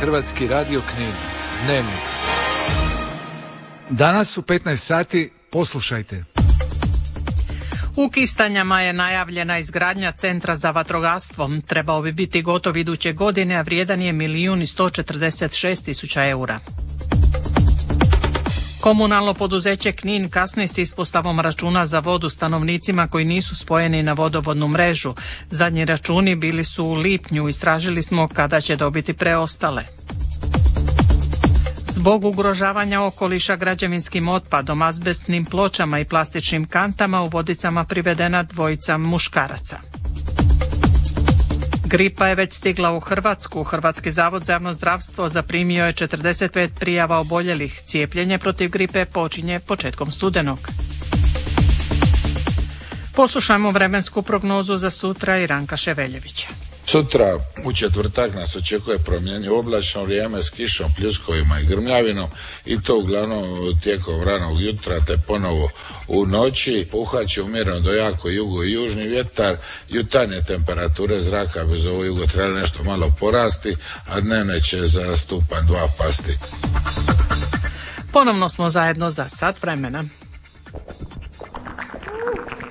Hrvatski radio Knin. Dnevnik. Danas u 15 sati poslušajte. U Kistanjama je najavljena izgradnja centra za vatrogastvo. Trebao bi biti gotov iduće godine, a vrijedan je 1.146.000 eura. Komunalno poduzeće Knin kasni s ispostavom računa za vodu stanovnicima koji nisu spojeni na vodovodnu mrežu. Zadnji računi bili su u lipnju, istražili smo kada će dobiti preostale. Zbog ugrožavanja okoliša građevinskim otpadom, azbestnim pločama i plastičnim kantama u Vodicama privedena dvojica muškaraca. Gripa je već stigla u Hrvatsku. Hrvatski zavod za javno zdravstvo zaprimio je 45 prijava oboljelih. Cijepljenje protiv gripe počinje početkom studenog. Poslušajmo vremensku prognozu za sutra i Ranka Ševeljevića. Sutra u četvrtak nas očekuje promjenjivo oblačno vrijeme s kišom, pljuskovima i grmljavinom i to uglavnom tijekom ranog jutra te ponovo u noći. Puhat će umjereno do jako jugo i južni vjetar. Jutarnje temperature zraka bez ovo jugo trebali nešto malo porasti, a dnevne će za stupanj 2 pasti. Ponovno smo zajedno za sat vremena.